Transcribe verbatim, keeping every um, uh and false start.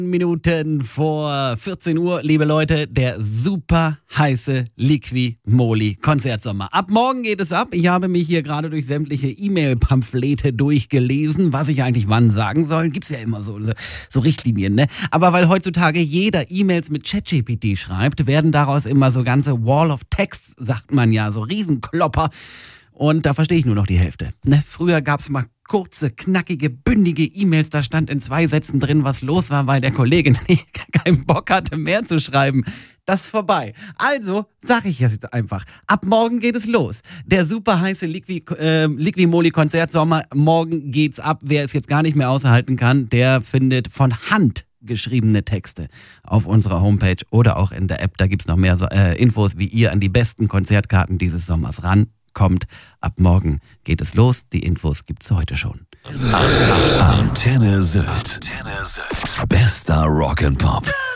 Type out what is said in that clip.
Minuten vor vierzehn Uhr, liebe Leute, der super heiße Liqui-Moly-Konzertsommer. Ab morgen geht es ab. Ich habe mich hier gerade durch sämtliche E-Mail-Pamphlete durchgelesen, was ich eigentlich wann sagen soll. Gibt's ja immer so, so, so Richtlinien, ne? Aber weil heutzutage jeder E-Mails mit ChatGPT schreibt, werden daraus immer so ganze Wall of Text, sagt man ja, so Riesenklopper. Und da verstehe ich nur noch die Hälfte. Ne? Früher gab's mal kurze, knackige, bündige E-Mails, da stand in zwei Sätzen drin, was los war, weil der Kollege keinen Bock hatte, mehr zu schreiben. Das ist vorbei. Also sage ich jetzt einfach, ab morgen geht es los. Der super heiße Liqui, äh, Liqui-Moly-Konzertsommer, morgen geht's ab. Wer es jetzt gar nicht mehr aushalten kann, der findet von Hand geschriebene Texte auf unserer Homepage oder auch in der App. Da gibt's noch mehr äh, Infos, wie ihr an die besten Konzertkarten dieses Sommers ran kommt. Ab morgen geht es los. Die Infos gibt's heute schon. Antenne Sylt. Bester Rock and Pop.